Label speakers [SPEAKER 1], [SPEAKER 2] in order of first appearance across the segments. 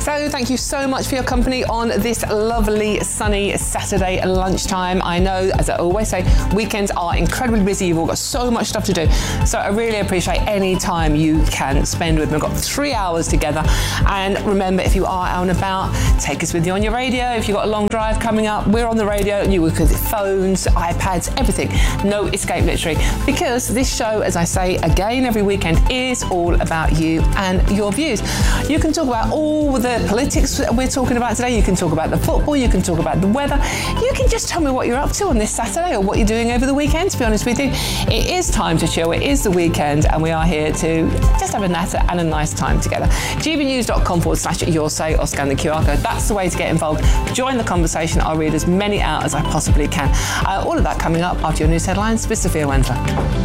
[SPEAKER 1] So thank you so much for your company on this lovely sunny Saturday lunchtime. I know, as I always say, weekends are incredibly busy. You've all got so much stuff to do. So I really appreciate any time you can spend with me. We've got 3 hours together. And remember, if you are out and about, take us with you on your radio. If you've got a long drive coming up, we're on the radio. You work with phones, iPads, everything. No escape, literally. Because this show, as I say again every weekend, is all about you and your views. You can talk about all the politics that we're talking about today. You can talk about the football. You can talk about the weather. You can just tell me what you're up to on this Saturday or what you're doing over the weekend, to be honest with you. It is time to chill. It is the weekend and we are here to just have a natter and a nice time together. gbnews.com/your say or scan the QR code. That's the way to get involved. Join the conversation. I'll read as many out as I possibly can. All of that coming up after your news headlines with Sophia Wendler.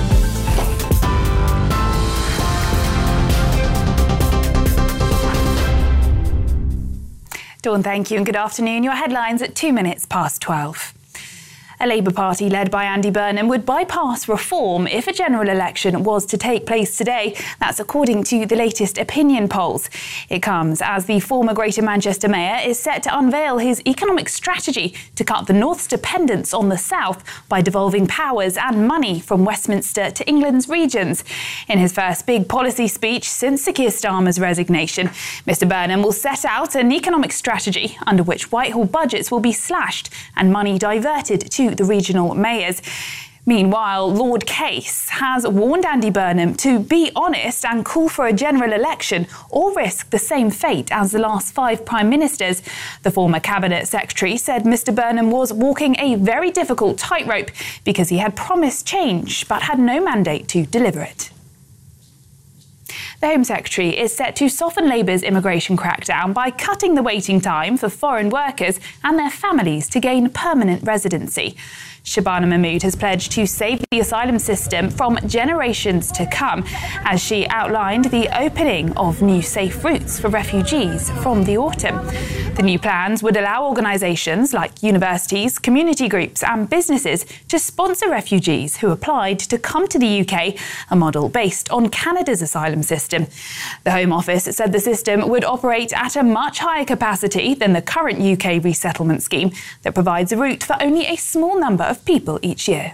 [SPEAKER 2] Dawn, thank you and good afternoon. Your headlines at 2 minutes past 12. A Labour Party led by Andy Burnham would bypass reform if a general election was to take place today. That's according to the latest opinion polls. It comes as the former Greater Manchester Mayor is set to unveil his economic strategy to cut the North's dependence on the South by devolving powers and money from Westminster to England's regions. In his first big policy speech since Sir Keir Starmer's resignation, Mr Burnham will set out an economic strategy under which Whitehall budgets will be slashed and money diverted to the regional mayors. Meanwhile, Lord Case has warned Andy Burnham to be honest and call for a general election or risk the same fate as the last 5 prime ministers. The former cabinet secretary said Mr Burnham was walking a very difficult tightrope because he had promised change but had no mandate to deliver it. The Home Secretary is set to soften Labour's immigration crackdown by cutting the waiting time for foreign workers and their families to gain permanent residency. Shabana Mahmood has pledged to save the asylum system from generations to come, as she outlined the opening of new safe routes for refugees from the autumn. The new plans would allow organisations like universities, community groups and businesses to sponsor refugees who applied to come to the UK, a model based on Canada's asylum system. The Home Office said the system would operate at a much higher capacity than the current UK resettlement scheme that provides a route for only a small number of people each year.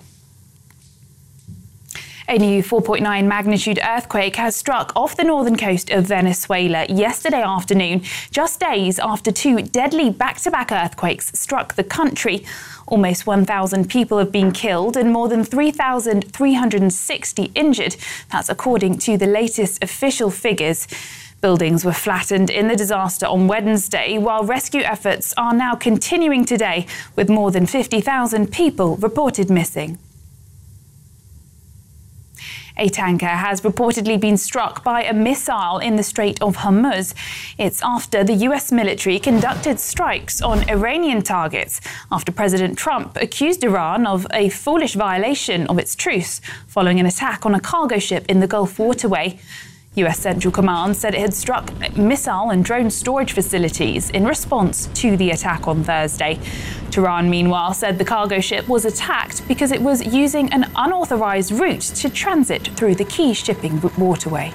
[SPEAKER 2] A new 4.9 magnitude earthquake has struck off the northern coast of Venezuela yesterday afternoon, just days after 2 deadly back-to-back earthquakes struck the country. Almost 1,000 people have been killed and more than 3,360 injured. That's according to the latest official figures. Buildings were flattened in the disaster on Wednesday, while rescue efforts are now continuing today, with more than 50,000 people reported missing. A tanker has reportedly been struck by a missile in the Strait of Hormuz. It's after the US military conducted strikes on Iranian targets after President Trump accused Iran of a foolish violation of its truce following an attack on a cargo ship in the Gulf waterway. US Central Command said it had struck missile and drone storage facilities in response to the attack on Thursday. Tehran, meanwhile, said the cargo ship was attacked because it was using an unauthorized route to transit through the key shipping waterway.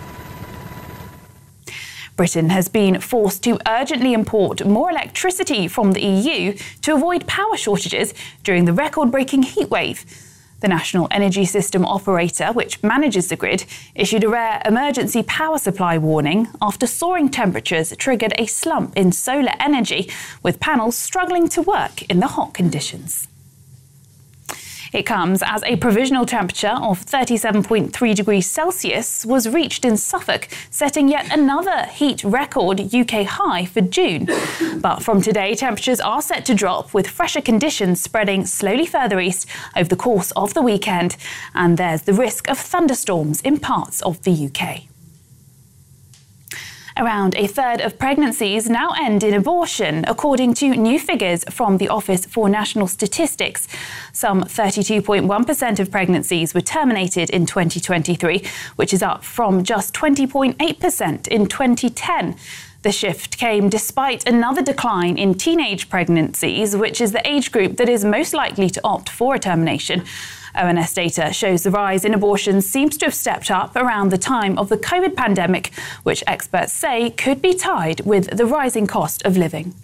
[SPEAKER 2] Britain has been forced to urgently import more electricity from the EU to avoid power shortages during the record-breaking heatwave. The National Energy System Operator, which manages the grid, issued a rare emergency power supply warning after soaring temperatures triggered a slump in solar energy, with panels struggling to work in the hot conditions. It comes as a provisional temperature of 37.3 degrees Celsius was reached in Suffolk, setting yet another heat record UK high for June. But from today, temperatures are set to drop, with fresher conditions spreading slowly further east over the course of the weekend. And there's the risk of thunderstorms in parts of the UK. Around a third of pregnancies now end in abortion, according to new figures from the Office for National Statistics. Some 32.1% of pregnancies were terminated in 2023, which is up from just 20.8% in 2010. The shift came despite another decline in teenage pregnancies, which is the age group that is most likely to opt for a termination. ONS data shows the rise in abortions seems to have stepped up around the time of the COVID pandemic, which experts say could be tied with the rising cost of living.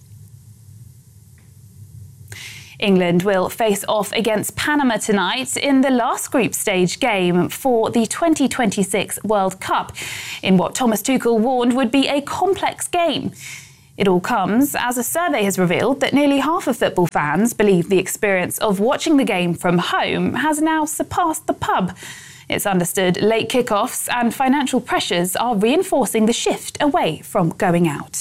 [SPEAKER 2] England will face off against Panama tonight in the last group stage game for the 2026 World Cup, in what Thomas Tuchel warned would be a complex game. It all comes as a survey has revealed that nearly half of football fans believe the experience of watching the game from home has now surpassed the pub. It's understood late kickoffs and financial pressures are reinforcing the shift away from going out.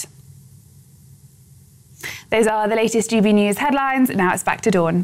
[SPEAKER 2] Those are the latest GB News headlines. Now it's back to Dawn.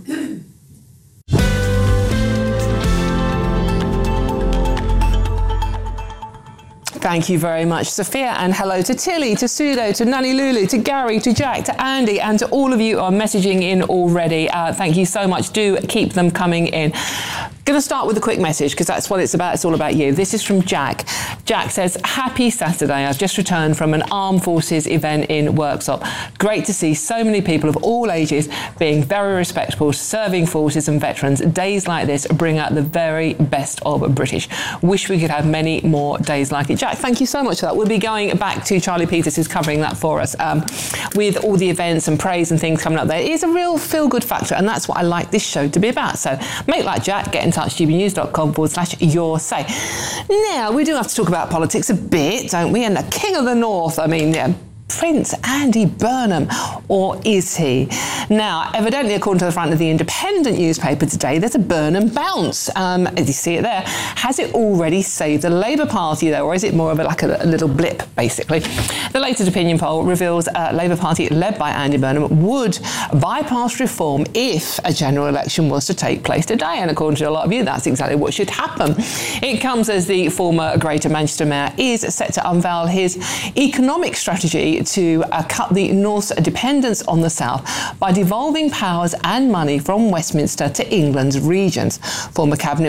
[SPEAKER 1] Thank you very much, Sophia, and hello to Tilly, to Sudo, to Nanny Lulu, to Gary, to Jack, to Andy, and to all of you who are messaging in already. Thank you so much. Do keep them coming in. Going to start with a quick message because that's what it's about. It's all about you. This is from Jack. Jack says, happy Saturday. I've just returned from an armed forces event in Worksop. Great to see so many people of all ages being very respectful, serving forces and veterans. Days like this bring out the very best of British. Wish we could have many more days like it. Jack, thank you so much for that. We'll be going back to Charlie Peters, who's covering that for us, with all the events and praise and things coming up there. It is a real feel-good factor, and that's what I like this show to be about. So make like Jack, get in touch, gbnews.com/your say. Now, we do have to talk about politics a bit, don't we? And the King of the North, Prince Andy Burnham, or is he? Now, evidently, according to the front of the Independent newspaper today, there's a Burnham bounce. As you see it there, has it already saved the Labour Party, though, or is it more of a little blip, basically? The latest opinion poll reveals Labour Party, led by Andy Burnham, would bypass reform if a general election was to take place today. And according to a lot of you, that's exactly what should happen. It comes as the former Greater Manchester Mayor is set to unveil his economic strategy to cut the North's dependence on the South by devolving powers and money from Westminster to England's regions. Former Cabinet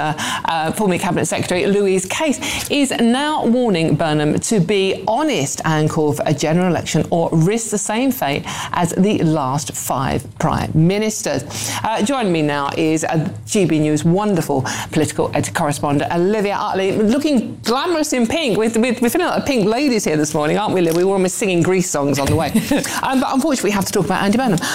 [SPEAKER 1] Secretary Louise Case is now warning Burnham to be honest and call for a general election or risk the same fate as the last 5 prime ministers. Joining me now is GB News wonderful political correspondent Olivia Utley, looking glamorous in pink. We're feeling like pink ladies here this morning, aren't we, Liv? We were almost singing Grease songs on the way. But unfortunately, we have to talk about Andy Burnham.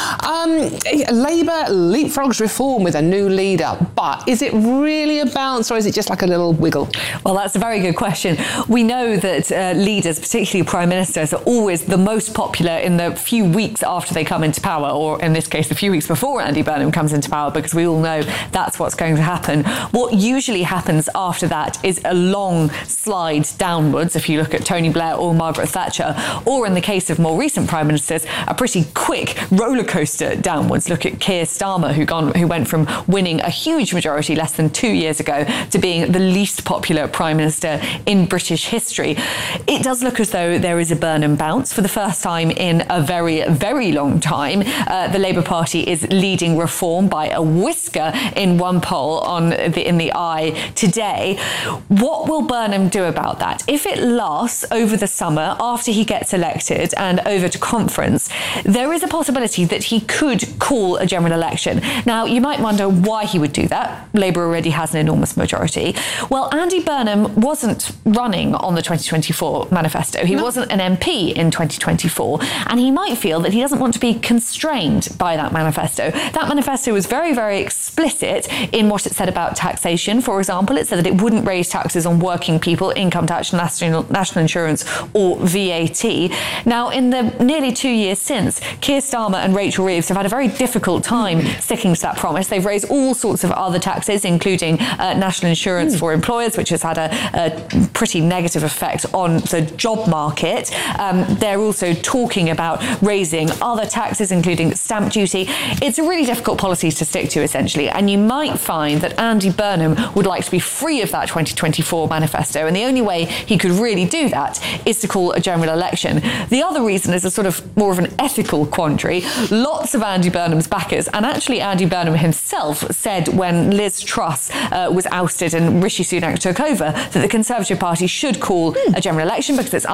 [SPEAKER 1] Labour leapfrogs reform with a new leader, but is it really a bounce or is it just like a little wiggle?
[SPEAKER 3] Well, that's a very good question. We know that leaders, particularly prime ministers, are always the most popular in the few weeks after they come into power, or in this case, the few weeks before Andy Burnham comes into power, because we all know that's what's going to happen. What usually happens after that is a long slide downwards, if you look at Tony Blair or Margaret Thatcher, or in the case of more recent prime ministers, a pretty quick roller coaster downwards. Look at Keir Starmer, who went from winning a huge majority less than 2 years ago to being the least popular prime minister in British history. It does look as though there is a Burnham bounce for the first time in a very, very long time. The Labour Party is leading reform by a whisker in one poll in the Eye today. What will Burnham do about that? If it lasts over the summer, after he gets elected and over to conference, there is a possibility that he could call a general election. Now, you might wonder why he would do that. Labour already has an enormous majority. Well, Andy Burnham wasn't running on the 2024 manifesto. He wasn't an MP in 2024, and he might feel that he doesn't want to be constrained by that manifesto. That manifesto was very, very explicit in what it said about taxation. For example, it said that it wouldn't raise taxes on working people, income tax, national insurance, or VAT. Now, in the nearly 2 years since, Keir Starmer and Rachel Reeves have had a very difficult time sticking to that promise. They've raised all sorts of other taxes, including national insurance for employers, which has had a pretty negative effect on the job market. They're also talking about raising other taxes, including stamp duty. It's a really difficult policy to stick to, essentially, and you might find that Andy Burnham would like to be free of that 2024 manifesto, and the only way he could really do that is to call a general election. The other reason is a sort of more of an ethical quandary. Lots of Andy Burnham's backers, and actually Andy Burnham himself, said when Liz Truss was ousted and Rishi Sunak took over that the Conservative Party should call a general election because it's undemocratic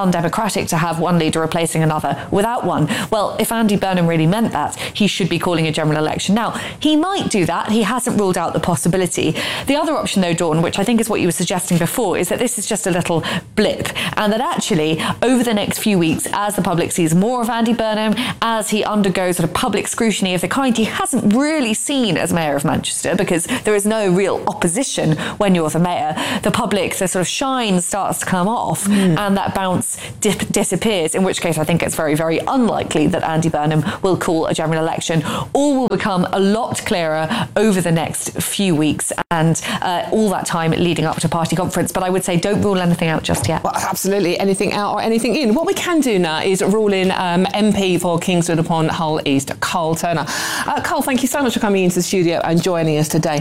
[SPEAKER 3] democratic to have one leader replacing another without one. Well, if Andy Burnham really meant that, he should be calling a general election now. He might do that. He hasn't ruled out the possibility. The other option, though, Dawn, which I think is what you were suggesting before, is that this is just a little blip, and that actually, over the next few weeks, as the public sees more of Andy Burnham, as he undergoes sort of public scrutiny of the kind he hasn't really seen as Mayor of Manchester, because there is no real opposition when you're the Mayor, the public, the sort of shine starts to come off, and that bounce disappears, in which case I think it's very, very unlikely that Andy Burnham will call a general election. All will become a lot clearer over the next few weeks and all that time leading up to party conference. But I would say don't rule anything out just yet.
[SPEAKER 1] Well, absolutely, anything out or anything in. What we can do now is rule in MP for Kingswood upon Hull East, Carl Turner. Carl, thank you so much for coming into the studio and joining us today.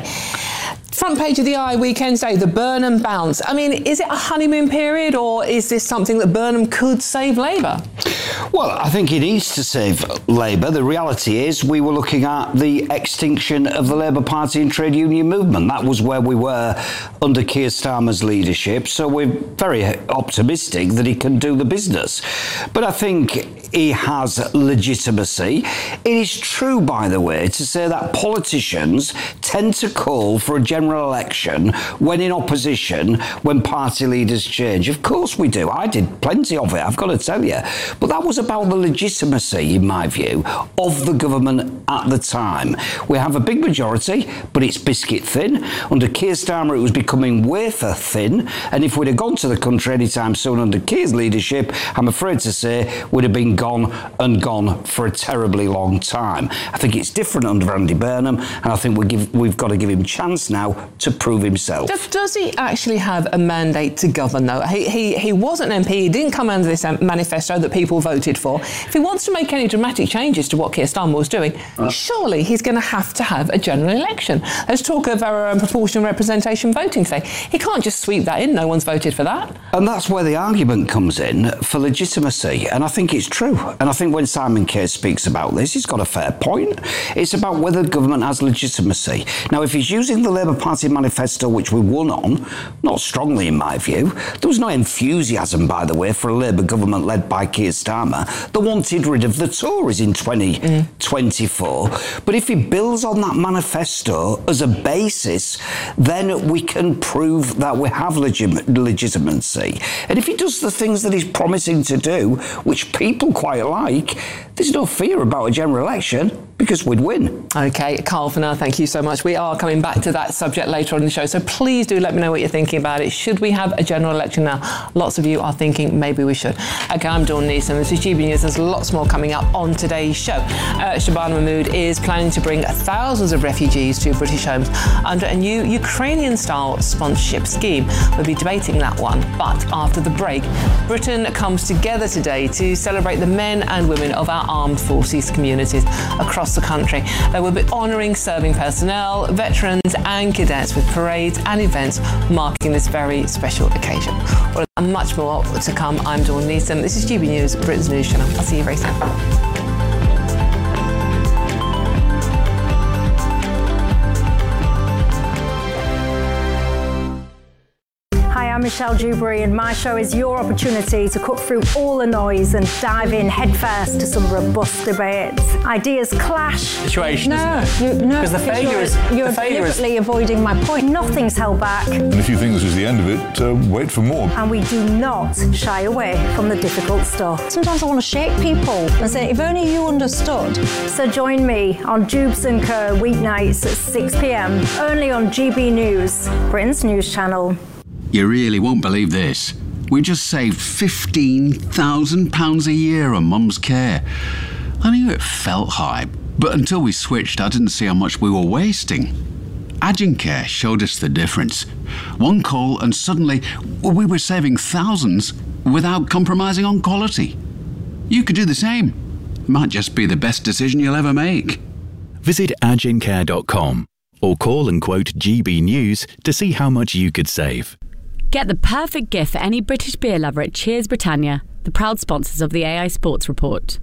[SPEAKER 1] Front page of the Eye weekend today, the Burnham bounce. I mean, is it a honeymoon period, or is this something that Burnham could save Labour?
[SPEAKER 4] Well, I think he needs to save Labour. The reality is we were looking at the extinction of the Labour Party and trade union movement. That was where we were under Keir Starmer's leadership. So we're very optimistic that he can do the business. But I think he has legitimacy. It is true, by the way, to say that politicians tend to call for a general election when in opposition, when party leaders change. Of course we do. I did plenty of it, I've got to tell you. But that was about the legitimacy, in my view, of the government at the time. We have a big majority, but it's biscuit thin. Under Keir Starmer, it was becoming wafer thin. And if we'd have gone to the country anytime soon under Keir's leadership, I'm afraid to say, would have been gone for a terribly long time. I think it's different under Andy Burnham, and I think we've got to give him a chance now to prove himself.
[SPEAKER 1] Does he actually have a mandate to govern, though? He was an MP. He didn't come under this manifesto that people voted for. If he wants to make any dramatic changes to what Keir Starmer was doing, surely he's going to have a general election. Let's talk of our proportional representation voting today. He can't just sweep that in. No one's voted for that.
[SPEAKER 4] And that's where the argument comes in for legitimacy. And I think it's true. And I think when Simon Case speaks about this, he's got a fair point. It's about whether the government has legitimacy. Now, if he's using the Labour Party manifesto, which we won on, not strongly in my view, there was no enthusiasm, by the way, for a Labour government led by Keir Starmer that wanted rid of the Tories in 2024. But if he builds on that manifesto as a basis, then we can prove that we have legitimacy. And if he does the things that he's promising to do, which people quite like, there's no fear about a general election, because we'd win.
[SPEAKER 1] OK, Carl, for now, thank you so much. We are coming back to that subject later on in the show, so please do let me know what you're thinking about it. Should we have a general election now? Lots of you are thinking maybe we should. OK, I'm Dawn Neeson. This is GB News. There's lots more coming up on today's show. Shabana Mahmood is planning to bring thousands of refugees to British homes under a new Ukrainian-style sponsorship scheme. We'll be debating that one. But after the break, Britain comes together today to celebrate the men and women of our armed forces communities across the country. They will be honouring serving personnel, veterans and cadets with parades and events marking this very special occasion. Well, and much more to come. I'm Dawn Neeson. This is GB News, Britain's news channel. I'll see you very soon.
[SPEAKER 5] I'm Michelle Dewberry, and my show is your opportunity to cut through all the noise and dive in headfirst to some robust debates. Ideas clash.
[SPEAKER 6] Situation, isn't it? Because the failure is...
[SPEAKER 5] You're deliberately avoiding my point. Nothing's held back.
[SPEAKER 7] And if you think this is the end of it, wait for more.
[SPEAKER 5] And we do not shy away from the difficult stuff. Sometimes I want to shake people and say, if only you understood. So join me on Jubes & Co. weeknights at 6 p.m, only on GB News, Britain's news channel.
[SPEAKER 8] You really won't believe this. We just saved £15,000 a year on Mum's care. I knew it felt high, but until we switched, I didn't see how much we were wasting. Agencare showed us the difference. One call and suddenly we were saving thousands without compromising on quality. You could do the same. Might just be the best decision you'll ever make.
[SPEAKER 9] Visit agencare.com or call and quote GB News to see how much you could save.
[SPEAKER 10] Get the perfect gift for any British beer lover at Cheers Britannia, the proud sponsors of the AI Sports Report.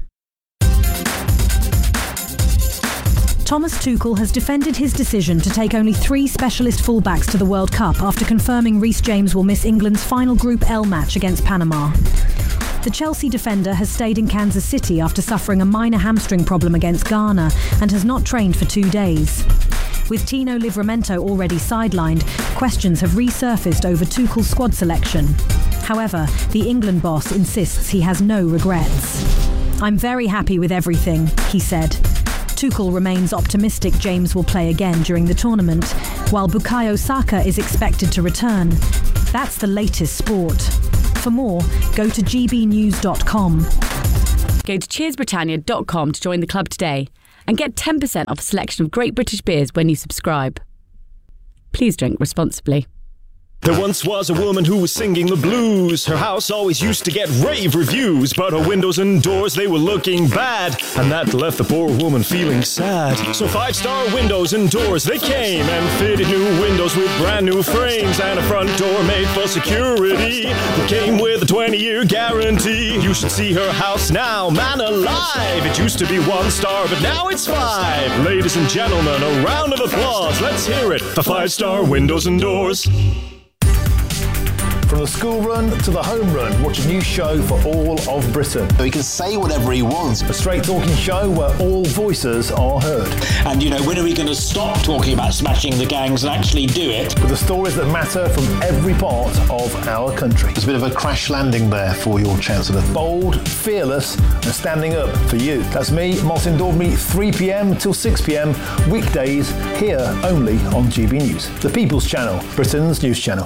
[SPEAKER 11] Thomas Tuchel has defended his decision to take only 3 specialist fullbacks to the World Cup after confirming Reece James will miss England's final Group L match against Panama. The Chelsea defender has stayed in Kansas City after suffering a minor hamstring problem against Ghana and has not trained for 2 days. With Tino Livramento already sidelined, questions have resurfaced over Tuchel's squad selection. However, the England boss insists he has no regrets. "I'm very happy with everything," he said. Tuchel remains optimistic James will play again during the tournament, while Bukayo Saka is expected to return. That's the latest sport. For more, go to gbnews.com.
[SPEAKER 10] Go to cheersbritannia.com to join the club today and get 10% off a selection of great British beers when you subscribe. Please drink responsibly.
[SPEAKER 12] There once was a woman who was singing the blues. Her house always used to get rave reviews, but her windows and doors, they were looking bad, and that left the poor woman feeling sad. So 5-star windows and doors, they came and fitted new windows with brand new frames and a front door made for security that came with a 20-year guarantee. You should see her house now, man alive. It used to be 1 star, but now it's 5. Ladies and gentlemen, a round of applause. Let's hear it for 5-star windows and doors.
[SPEAKER 13] From the school run to the home run, watch a new show for all of Britain.
[SPEAKER 14] So he can say whatever he wants.
[SPEAKER 13] A straight talking show where all voices are heard.
[SPEAKER 15] And, when are we going to stop talking about smashing the gangs and actually do it?
[SPEAKER 13] With the stories that matter from every part of our country.
[SPEAKER 14] There's a bit of a crash landing there for your Chancellor.
[SPEAKER 13] Bold, fearless and standing up for you. That's me, Martin Daubney, 3 p.m. till 6 p.m. weekdays, here only on GB News. The People's Channel, Britain's news channel.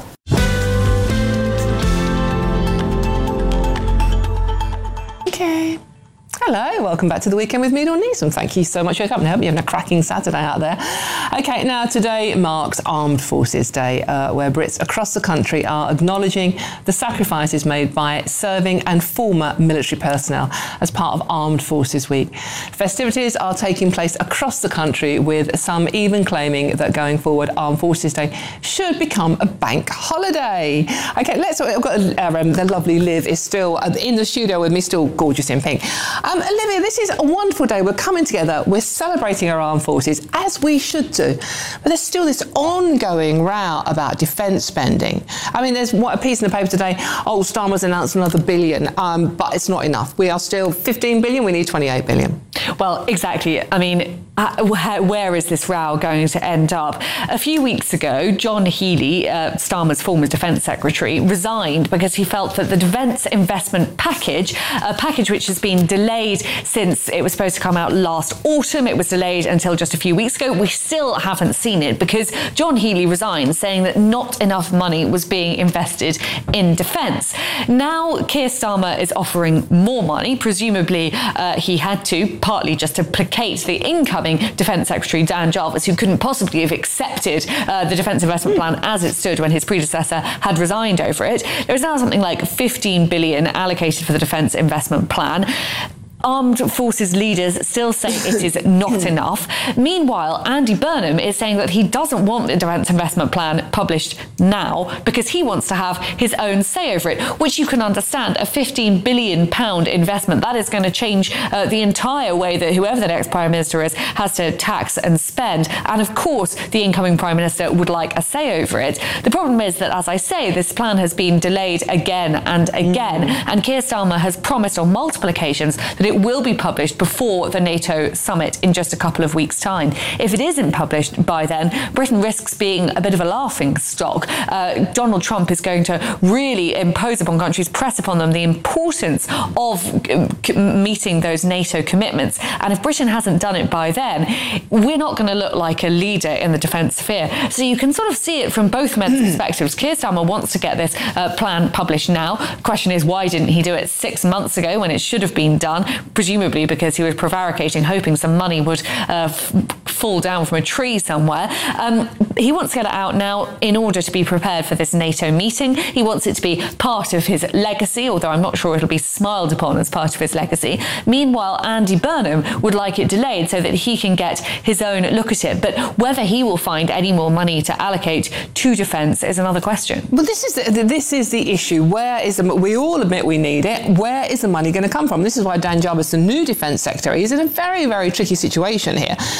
[SPEAKER 1] Okay. Hello, welcome back to The Weekend with me, Dawn Neeson. Thank you so much for your company. I hope you're having a cracking Saturday out there. Okay, now today marks Armed Forces Day, where Brits across the country are acknowledging the sacrifices made by serving and former military personnel as part of Armed Forces Week. Festivities are taking place across the country, with some even claiming that going forward, Armed Forces Day should become a bank holiday. Okay, I've got the lovely Liv is still in the studio with me, still gorgeous in pink. Olivia, this is a wonderful day. We're coming together. We're celebrating our armed forces, as we should do. But there's still this ongoing row about defence spending. I mean, there's a piece in the paper today. Starmer's announced another $1 billion, but it's not enough. We are still 15 billion. We need 28 billion.
[SPEAKER 3] Well, exactly. I mean, where is this row going to end up? A few weeks ago, John Healey, Starmer's former Defence Secretary, resigned because he felt that the Defence Investment Package, a package which has been delayed since it was supposed to come out last autumn, it was delayed until just a few weeks ago. We still haven't seen it because John Healey resigned, saying that not enough money was being invested in defence. Now, Keir Starmer is offering more money. Presumably, he had to, partly just to placate the incoming Defence Secretary Dan Jarvis, who couldn't possibly have accepted the Defence Investment Plan as it stood when his predecessor had resigned over it. There is now something like 15 billion allocated for the Defence Investment Plan. Armed Forces leaders still say it is not enough. Meanwhile, Andy Burnham is saying that he doesn't want the Defence Investment Plan published now because he wants to have his own say over it, which you can understand. A £15 billion investment, that is going to change the entire way that whoever the next Prime Minister is has to tax and spend. And of course, the incoming Prime Minister would like a say over it. The problem is that, as I say, this plan has been delayed again and again. And Keir Starmer has promised on multiple occasions that it will be published before the NATO summit in just a couple of weeks' time. If it isn't published by then, Britain risks being a bit of a laughing stock. Donald Trump is going to really impose upon countries, press upon them the importance of meeting those NATO commitments. And if Britain hasn't done it by then, we're not going to look like a leader in the defence sphere. So you can sort of see it from both men's perspectives. Keir Starmer wants to get this plan published now. The question is, why didn't he do it 6 months ago when it should have been done? Presumably because he was prevaricating, hoping some money would fall down from a tree somewhere. He wants to get it out now in order to be prepared for this NATO meeting. He wants it to be part of his legacy, although I'm not sure it'll be smiled upon as part of his legacy. Meanwhile, Andy Burnham would like it delayed so that he can get his own look at it. But whether he will find any more money to allocate to defence is another question.
[SPEAKER 1] Well, this is the issue. Where is we all admit we need it. Where is the money going to come from? This is why Dan Jarvis, the new Defence Secretary, is in a very, very tricky situation here. I mean, he's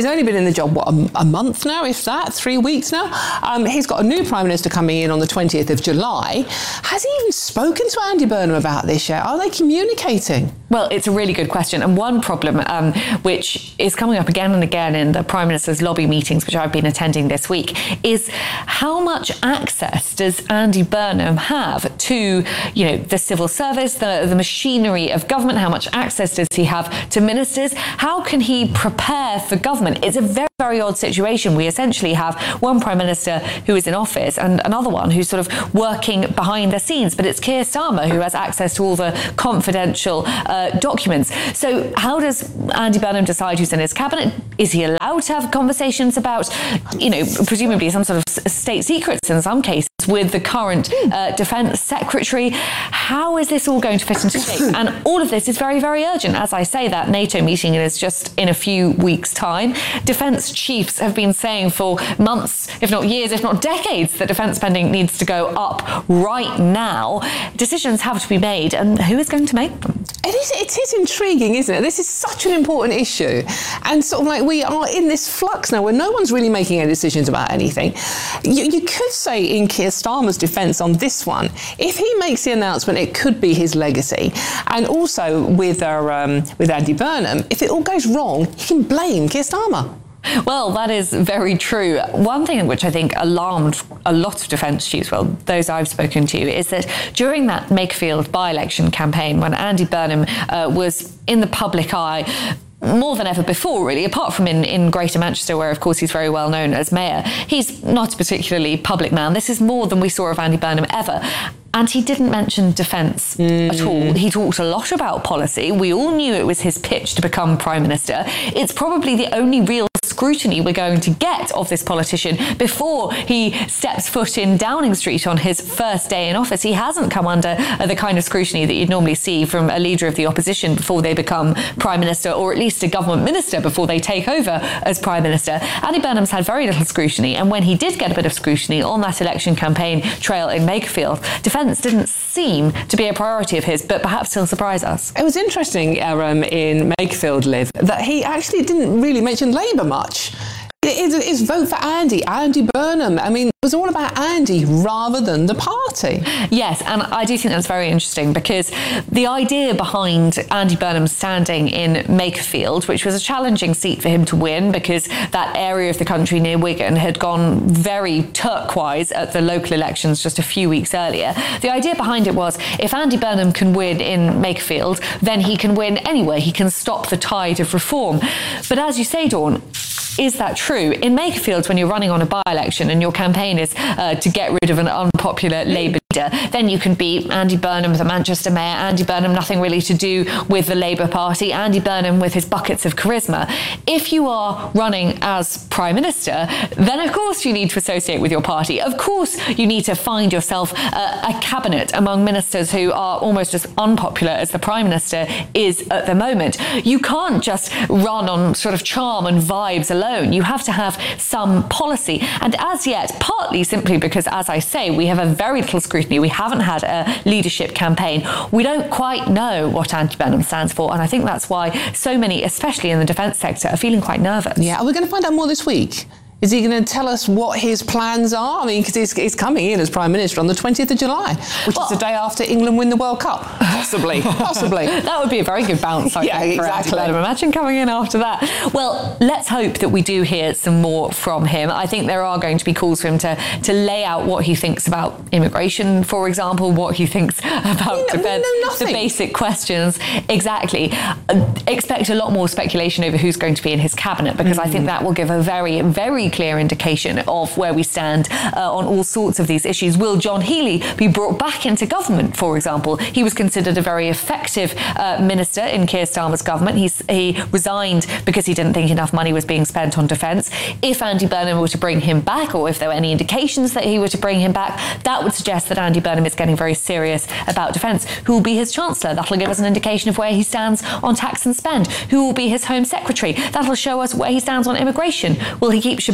[SPEAKER 1] only been in the job, what, a month now, if that, 3 weeks now. He's got a new Prime Minister coming in on the 20th of July. Has he even spoken to Andy Burnham about this yet? Are they communicating?
[SPEAKER 3] Well, it's a really good question. And one problem, which is coming up again and again in the Prime Minister's lobby meetings, which I've been attending this week, is how much access does Andy Burnham have to, the civil service, the machinery of government? How much access does he have to ministers? How can he prepare for government? It's a very, very odd situation. We essentially have one Prime Minister who is in office and another one who's sort of working behind the scenes, but it's Keir Starmer who has access to all the confidential documents. So how does Andy Burnham decide who's in his cabinet? Is he allowed to have conversations about, presumably some sort of state secrets in some cases with the current Defence Secretary? How is this all going to fit into shape? And all of this is very, very urgent. As I say, that NATO meeting is just in a few weeks' time. Defence chiefs have been saying for months, if not years, if not decades, that defence spending needs to go up right now. Decisions have to be made, and who is going to make them?
[SPEAKER 1] It is intriguing, isn't it? This is such an important issue. And sort of like we are in this flux now where no one's really making any decisions about anything. You could say in Keir Starmer's defence on this one, if he makes the announcement, it could be his legacy. And also with Andy Burnham, if it all goes wrong, he can blame Keir Starmer.
[SPEAKER 3] Well, that is very true. One thing which I think alarmed a lot of defence chiefs, well, those I've spoken to, is that during that Makerfield by-election campaign, when Andy Burnham was in the public eye more than ever before, really, apart from in Greater Manchester, where, of course, he's very well known as mayor, he's not a particularly public man. This is more than we saw of Andy Burnham ever. And he didn't mention defence at all. He talked a lot about policy. We all knew it was his pitch to become Prime Minister. It's probably the only real scrutiny we're going to get of this politician before he steps foot in Downing Street on his first day in office. He hasn't come under the kind of scrutiny that you'd normally see from a leader of the opposition before they become Prime Minister, or at least a government minister before they take over as Prime Minister. Andy Burnham's had very little scrutiny, and when he did get a bit of scrutiny on that election campaign trail in Makerfield, defence didn't seem to be a priority of his, but perhaps he'll surprise us.
[SPEAKER 1] It was interesting in Makerfield, Liv, that he actually didn't really mention Labour much. It's vote for Andy Burnham. I mean, it was all about Andy rather than the party.
[SPEAKER 3] Yes, and I do think that's very interesting, because the idea behind Andy Burnham standing in Makerfield, which was a challenging seat for him to win because that area of the country near Wigan had gone very turquoise at the local elections just a few weeks earlier. The idea behind it was, if Andy Burnham can win in Makerfield, then he can win anywhere. He can stop the tide of reform. But as you say, Dawn, is that true? In Makerfield, when you're running on a by-election and your campaign is to get rid of an unpopular Labour leader, then you can be Andy Burnham, the Manchester mayor, Andy Burnham, nothing really to do with the Labour Party, Andy Burnham with his buckets of charisma. If you are running as Prime Minister, then of course you need to associate with your party. Of course you need to find yourself a cabinet among ministers who are almost as unpopular as the Prime Minister is at the moment. You can't just run on sort of charm and vibes alone. You have to have some policy. And as yet, partly simply because, as I say, we have a very little scrutiny. We haven't had a leadership campaign. We don't quite know what Andy Burnham stands for. And I think that's why so many, especially in the defence sector, are feeling quite nervous.
[SPEAKER 1] Yeah, are we going to find out more this week? Is he going to tell us what his plans are? I mean, because he's coming in as Prime Minister on the 20th of July, which is the day after England win the World Cup. Possibly.
[SPEAKER 3] That would be a very good bounce, I think,
[SPEAKER 1] exactly.
[SPEAKER 3] for Andy Burnham. Imagine coming in after that. Well, let's hope that we do hear some more from him. I think there are going to be calls for him to lay out what he thinks about immigration, for example, what he thinks about defence, the basic questions. Exactly. Expect a lot more speculation over who's going to be in his cabinet, because I think that will give a very, very clear indication of where we stand on all sorts of these issues. Will John Healey be brought back into government, for example? He was considered a very effective minister in Keir Starmer's government. He resigned because he didn't think enough money was being spent on defence. If Andy Burnham were to bring him back, or if there were any indications that he were to bring him back, that would suggest that Andy Burnham is getting very serious about defence. Who will be his Chancellor? That'll give us an indication of where he stands on tax and spend. Who will be his Home Secretary? That'll show us where he stands on immigration. Will he keep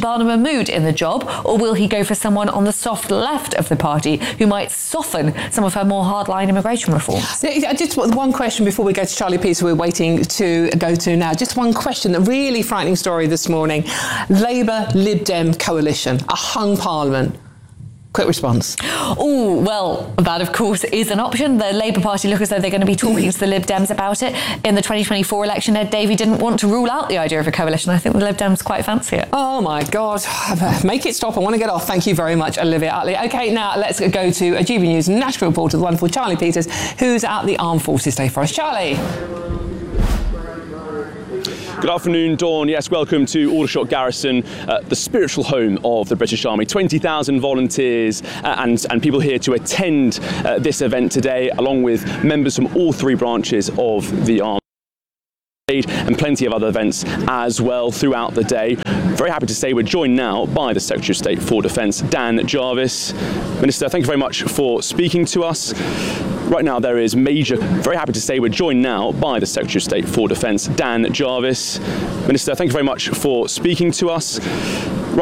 [SPEAKER 3] Barnum a mood in the job, or will he go for someone on the soft left of the party who might soften some of her more hardline immigration reforms?
[SPEAKER 1] Just one question before we go to Charlie Pearce, who we're waiting to go to now. Just one question, a really frightening story this morning. Labour-Lib Dem coalition, a hung parliament. Quick response.
[SPEAKER 3] Oh, well, that of course is an option. The Labour Party look as though they're going to be talking to the Lib Dems about it. In the 2024 election, Ed Davey didn't want to rule out the idea of a coalition. I think the Lib Dems quite fancy it.
[SPEAKER 1] Oh my God. Make it stop. I want to get off. Thank you very much, Olivia Utley. OK, now let's go to a GB News national reporter, the wonderful Charlie Peters, who's at the Armed Forces Day for us. Charlie.
[SPEAKER 16] Good afternoon, Dawn. Yes, welcome to Aldershot Garrison, the spiritual home of the British Army. 20,000 volunteers and people here to attend this event today, along with members from all three branches of the Army. And plenty of other events as well throughout the day. Very happy to say we're joined now by the Secretary of State for Defence, Dan Jarvis. Minister, thank you very much for speaking to us. Right now there is very happy to say we're joined now by the Secretary of State for Defence, Dan Jarvis. Minister, thank you very much for speaking to us.